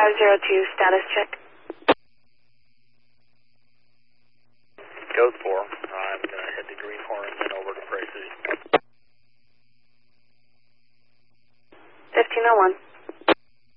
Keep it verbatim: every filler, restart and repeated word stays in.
five zero two, status check. Code four. I'm going to head to Greenhorn and then over to Prairie City. fifteen oh one.